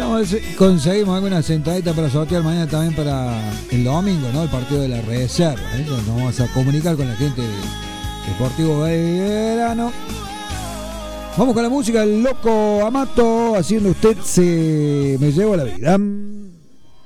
conseguimos alguna sentadita para sortear mañana también para el domingo, ¿no? El partido de la reserva. Nos vamos a comunicar con la gente de Deportivo Belgrano. Vamos con la música del Loco Amato haciendo Usted se me llevó la vida.